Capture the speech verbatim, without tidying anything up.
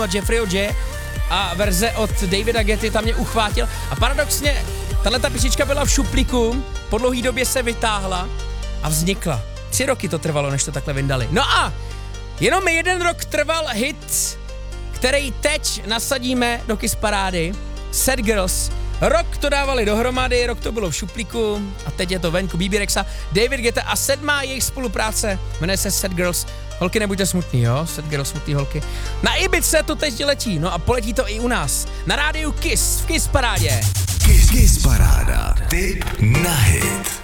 Jeffreyho J a verze od Davida Getty tam mě uchvátil a paradoxně tahleta písnička byla v šuplíku, po dlouhý době se vytáhla a vznikla. Tři roky to trvalo, než to takhle vyndali. No a jenom jeden rok trval hit, který teď nasadíme do Kiss parády, Sad Girls. Rok to dávali dohromady, rok to bylo v šuplíku a teď je to venku. B B Rexa, David Guetta a sedmá jejich spolupráce, jmenuje se Sad Girls. Holky, nebuďte smutný, jo? Sad Girls, smutný holky. Na Ibice to teď letí, no a poletí to i u nás. Na rádiu Kiss, v Kiss parádě. Kiss, Kiss paráda, tip na hit.